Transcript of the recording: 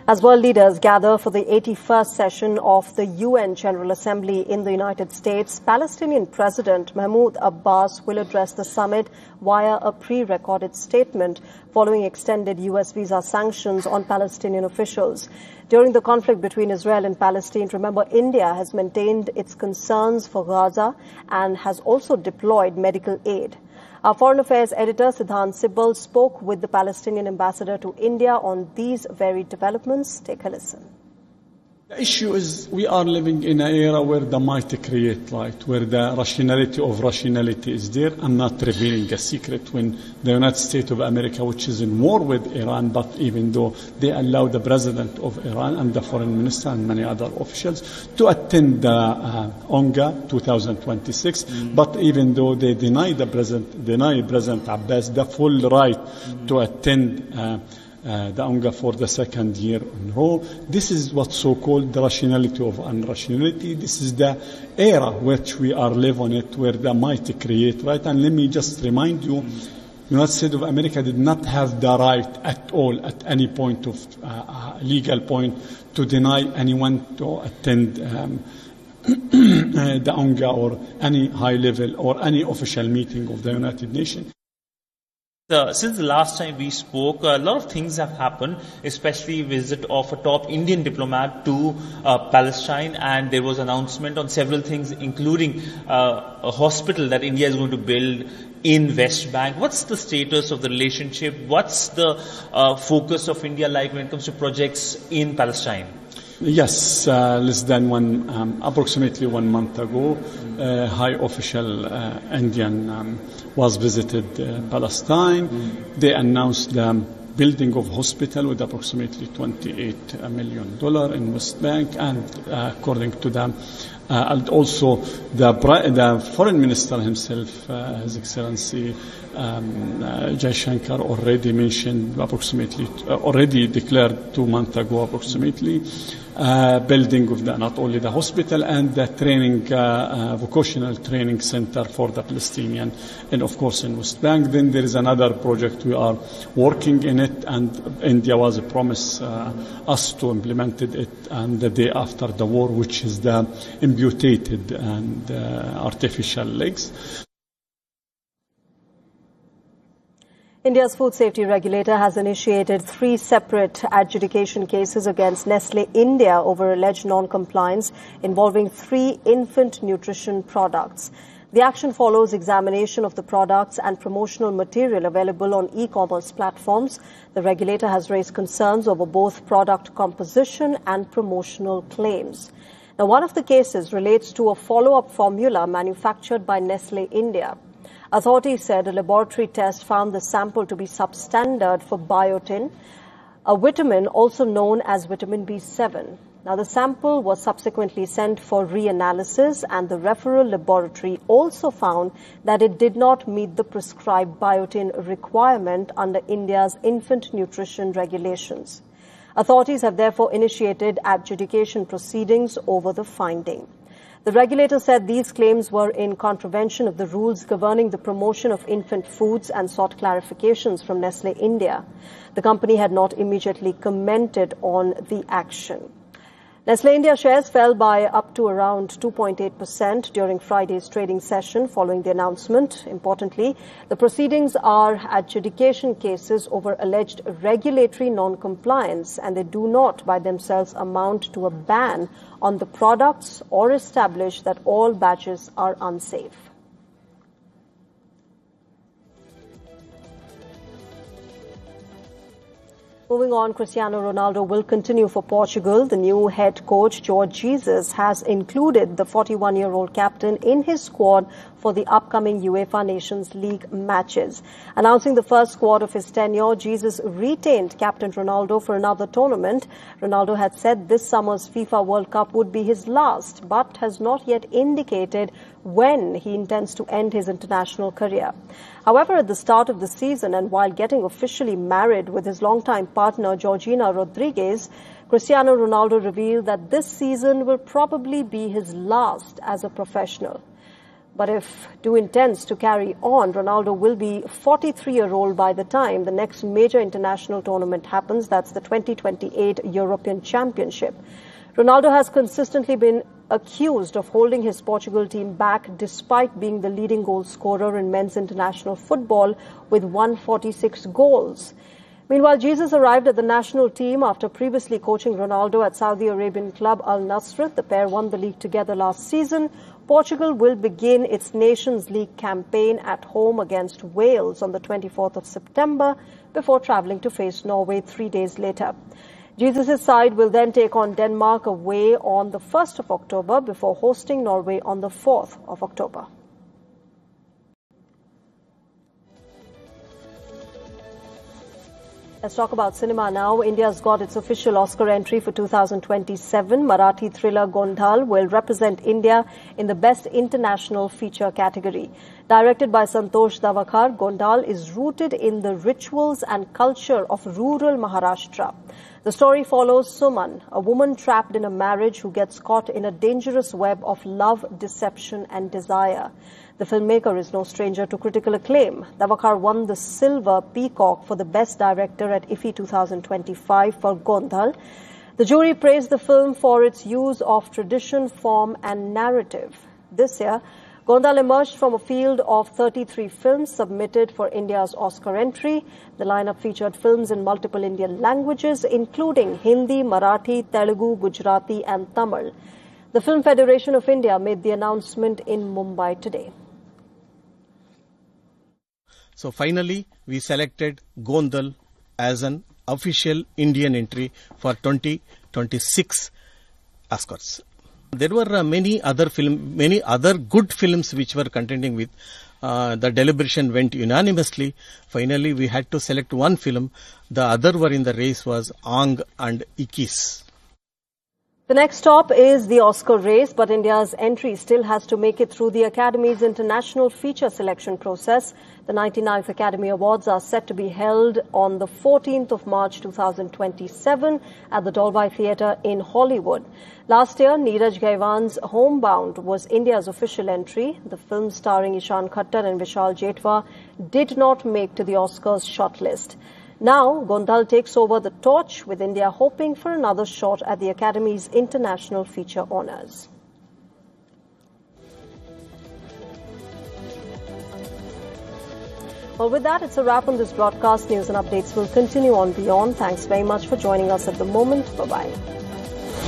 As world leaders gather for the 81st session of the UN General Assembly in the United States, Palestinian President Mahmoud Abbas will address the summit via a pre-recorded statement following extended US visa sanctions on Palestinian officials. During the conflict between Israel and Palestine, remember, India has maintained its concerns for Gaza and has also deployed medical aid. Our Foreign Affairs editor, Siddhant Sibal, spoke with the Palestinian ambassador to India on these very developments. Take a listen. The issue is we are living in an era where the mighty create light, where the rationality of rationality is there. I'm not revealing a secret when the United States of America, which is in war with Iran, but even though they allow the president of Iran and the foreign minister and many other officials to attend the UNGA 2026, but even though they deny President Abbas the full right to attend the UNGA for the second year in a row. This is what's so-called the rationality of unrationality. This is the era which we are living on it, where the mighty create right. And let me just remind you, the United States of America did not have the right at all, at any point of legal point, to deny anyone to attend the UNGA or any high level or any official meeting of the United Nations. Since the last time we spoke, a lot of things have happened, especially visit of a top Indian diplomat to Palestine, and there was announcement on several things, including a hospital that India is going to build in West Bank. What's the status of the relationship? What's the focus of India like when it comes to projects in Palestine? Yes, less than approximately 1 month ago, high official Indian was visited Palestine. They announced the building of hospital with approximately $28 million in West Bank, and according to them, and also the foreign minister himself, His Excellency Jaishankar, already mentioned already declared 2 months ago approximately, building of not only the hospital and the training, vocational training center for the Palestinian, and of course in West Bank. Then there is another project we are working in it, and India was promised us to implement it, and the day after the war, which is the amputated and artificial legs. India's food safety regulator has initiated 3 separate adjudication cases against Nestle India over alleged non-compliance involving 3 infant nutrition products. The action follows examination of the products and promotional material available on e-commerce platforms. The regulator has raised concerns over both product composition and promotional claims. Now, one of the cases relates to a follow-up formula manufactured by Nestle India. Authorities said a laboratory test found the sample to be substandard for biotin, a vitamin also known as vitamin B7. Now, the sample was subsequently sent for reanalysis, and the referral laboratory also found that it did not meet the prescribed biotin requirement under India's infant nutrition regulations. Authorities have therefore initiated adjudication proceedings over the finding. The regulator said these claims were in contravention of the rules governing the promotion of infant foods and sought clarifications from Nestle India. The company had not immediately commented on the action. Nestle India shares fell by up to around 2.8% during Friday's trading session following the announcement. Importantly, the proceedings are adjudication cases over alleged regulatory non-compliance, and they do not by themselves amount to a ban on the products or establish that all batches are unsafe. Moving on, Cristiano Ronaldo will continue for Portugal. The new head coach, Jorge Jesus, has included the 41-year-old captain in his squad for the upcoming UEFA Nations League matches. Announcing the first squad of his tenure, Jesus retained captain Ronaldo for another tournament. Ronaldo had said this summer's FIFA World Cup would be his last, but has not yet indicated when he intends to end his international career. However, at the start of the season and while getting officially married with his longtime partner Georgina Rodriguez, Cristiano Ronaldo revealed that this season will probably be his last as a professional. But if do intends to carry on, Ronaldo will be 43-year-old by the time the next major international tournament happens. That's the 2028 European Championship. Ronaldo has consistently been accused of holding his Portugal team back despite being the leading goal scorer in men's international football with 146 goals. Meanwhile, Jesus arrived at the national team after previously coaching Ronaldo at Saudi Arabian club Al Nassr. The pair won the league together last season. Portugal will begin its Nations League campaign at home against Wales on the 24th of September before travelling to face Norway 3 days later. Jesus' side will then take on Denmark away on the 1st of October before hosting Norway on the 4th of October. Let's talk about cinema now. India's got its official Oscar entry for 2027. Marathi thriller Gondal will represent India in the Best International Feature category. Directed by Santosh Davakar, Gondal is rooted in the rituals and culture of rural Maharashtra. The story follows Suman, a woman trapped in a marriage who gets caught in a dangerous web of love, deception and desire. The filmmaker is no stranger to critical acclaim. Davakar won the Silver Peacock for the Best Director at IFFI 2025 for Gondal. The jury praised the film for its use of tradition, form and narrative. This year, Gondal emerged from a field of 33 films submitted for India's Oscar entry. The lineup featured films in multiple Indian languages, including Hindi, Marathi, Telugu, Gujarati and Tamil. The Film Federation of India made the announcement in Mumbai today. So finally, we selected Gondal as an official Indian entry for 2026 Oscars. There were many other good films which were contending with. The deliberation went unanimously. Finally, we had to select one film. The other were in the race was Aang and Ikkis. The next stop is the Oscar race, but India's entry still has to make it through the Academy's international feature selection process. The 99th Academy Awards are set to be held on the 14th of March 2027 at the Dolby Theatre in Hollywood. Last year, Neeraj Gaiwan's Homebound was India's official entry. The film starring Ishan Khattar and Vishal Jetwa did not make to the Oscars shortlist. Now, Gondal takes over the torch, with India hoping for another shot at the Academy's international feature honours. Well, with that, it's a wrap on this broadcast. News and updates will continue on beyond. Thanks very much for joining us at the moment. Bye-bye.